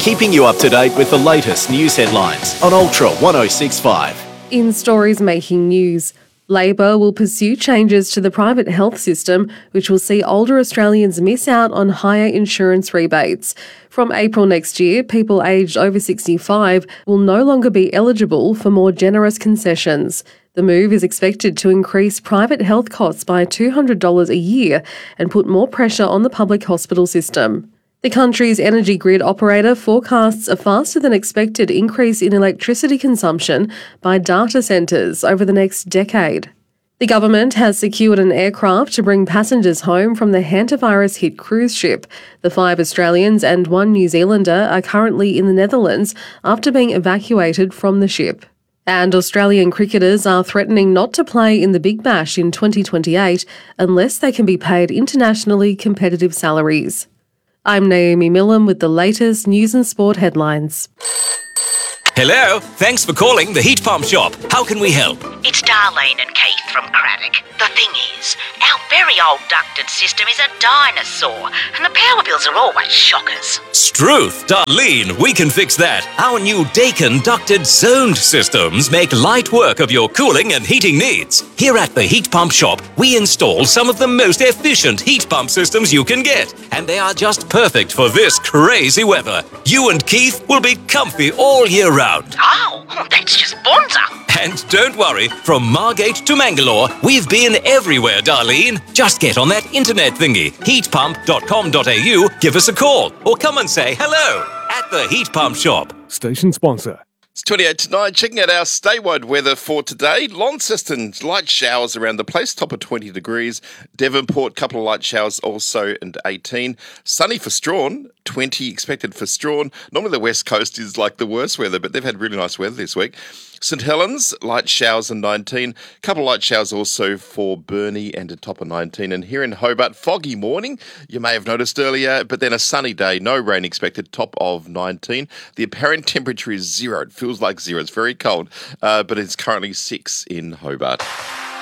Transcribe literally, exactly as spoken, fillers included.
keeping you up to date with the latest news headlines on Ultra one oh six point five. In stories making news, Labor will pursue changes to the private health system, which will see older Australians miss out on higher insurance rebates. From April next year, people aged over sixty-five will no longer be eligible for more generous concessions. The move is expected to increase private health costs by two hundred dollars a year and put more pressure on the public hospital system. The country's energy grid operator forecasts a faster than expected increase in electricity consumption by data centres over the next decade. The government has secured an aircraft to bring passengers home from the hantavirus-hit cruise ship. The five Australians and one New Zealander are currently in the Netherlands after being evacuated from the ship. And Australian cricketers are threatening not to play in the Big Bash in twenty twenty-eight unless they can be paid internationally competitive salaries. I'm Naomi Millam with the latest news and sport headlines. Hello, thanks for calling the Heat Pump Shop. How can we help? It's Darlene and Keith from Craddock. The thing is, our very old ducted system is a dinosaur, and the power bills are always shockers. Struth, Darlene, we can fix that. Our new Dakin ducted zoned systems make light work of your cooling and heating needs. Here at the Heat Pump Shop, we install some of the most efficient heat pump systems you can get, and they are just perfect for this crazy weather. You and Keith will be comfy all year round. Oh, that's just bonza. And don't worry, from Margate to Mangalore, we've been everywhere, Darlene. Just get on that internet thingy, heat pump dot com dot a u, give us a call, or come and say hello at the Heat Pump Shop. Station sponsor. It's twenty-eight tonight. Checking out our statewide weather for today. Launceston, light showers around the place, top of twenty degrees. Devonport, couple of light showers also, and eighteen. Sunny for Strawn, twenty expected for Strawn. Normally the west coast is like the worst weather, but they've had really nice weather this week. St Helens, light showers and nineteen. Couple of light showers also for Burnie and a top of nineteen. And here in Hobart, foggy morning, you may have noticed earlier, but then a sunny day, no rain expected, top of nineteen. The apparent temperature is zero. It feels like zero. It's very cold, uh, but it's currently six in Hobart.